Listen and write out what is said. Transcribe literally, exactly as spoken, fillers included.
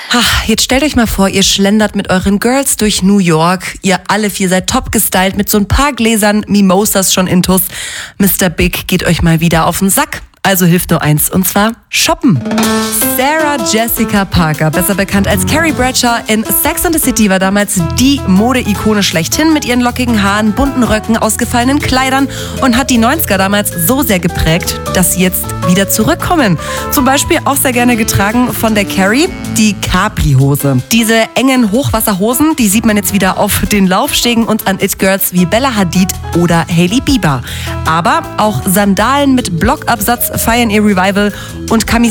Ach, jetzt stellt euch mal vor, ihr schlendert mit euren Girls durch New York. Ihr alle vier seid top gestylt mit so ein paar Gläsern Mimosas schon intus. Mister Big geht euch mal wieder auf den Sack. Also hilft nur eins, und zwar shoppen. Sarah Jessica Parker, besser bekannt als Carrie Bradshaw in Sex and the City, war damals die Mode-Ikone schlechthin mit ihren lockigen Haaren, bunten Röcken, ausgefallenen Kleidern und hat die neunziger damals so sehr geprägt, dass sie jetzt wieder zurückkommen. Zum Beispiel auch sehr gerne getragen von der Carrie, die Capri-Hose. Diese engen Hochwasserhosen, die sieht man jetzt wieder auf den Laufstegen und an It-Girls wie Bella Hadid oder Hailey Bieber. Aber auch Sandalen mit Blockabsatz feiern ihr Revival und Camisolen